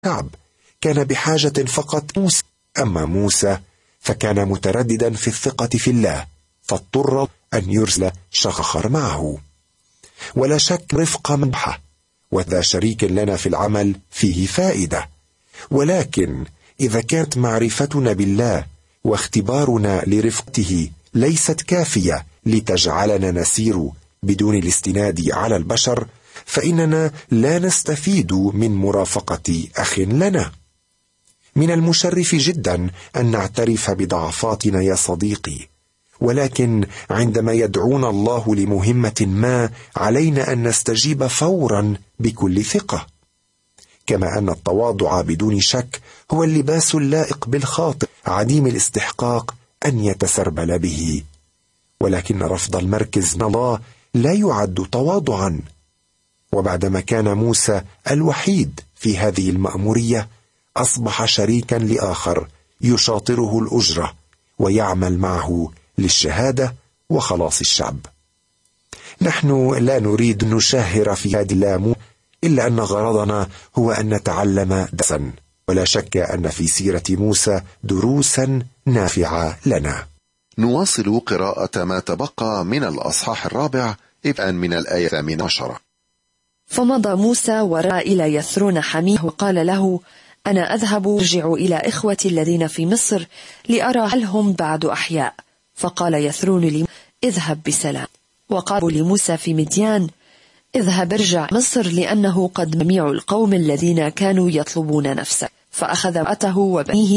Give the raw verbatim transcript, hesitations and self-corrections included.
الشعب كان بحاجة فقط موسى، أما موسى فكان مترددا في الثقة في الله، فاضطر أن يرسل شخص آخر معه. ولا شك رفقة منحة، وذا شريك لنا في العمل فيه فائدة، ولكن إذا كانت معرفتنا بالله واختبارنا لرفقته ليست كافية لتجعلنا نسير بدون الاستناد على البشر، فإننا لا نستفيد من مرافقة أخ لنا. من المشرف جدا أن نعترف بضعفاتنا يا صديقي، ولكن عندما يدعونا الله لمهمة ما علينا أن نستجيب فورا بكل ثقة. كما أن التواضع بدون شك هو اللباس اللائق بالخاطئ عديم الاستحقاق أن يتسربل به، ولكن رفض المركز من الله لا يعد تواضعا. وبعدما كان موسى الوحيد في هذه المأمورية، أصبح شريكا لآخر يشاطره الأجرة ويعمل معه للشهادة وخلاص الشعب. نحن لا نريد أن نشهر في هذه اللامو، إلا أن غرضنا هو أن نتعلم درسا، ولا شك أن في سيرة موسى دروسا نافعة لنا. نواصل قراءة ما تبقى من الأصحاح الرابع ابتداء من الآية الثامنة عشرة. فمضى موسى وراء إلى يثرون حميه وقال له: أنا أذهب أرجع إلى إخوتي الذين في مصر لأرى هل هم بعد أحياء. فقال يثرون لي: اذهب بسلام. وقالوا لموسى في مديان: اذهب ارجع مصر، لأنه قد جميع القوم الذين كانوا يطلبون نفسه. فأخذ امرأته وبنيه